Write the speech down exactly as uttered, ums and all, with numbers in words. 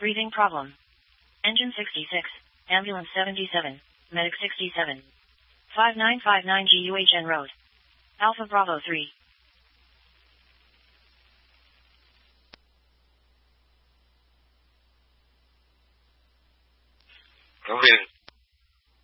Breathing problem. Engine sixty-six. Ambulance seventy-seven. Medic sixty-seven. five nine five nine G U H N Road. Alpha Bravo three. Okay.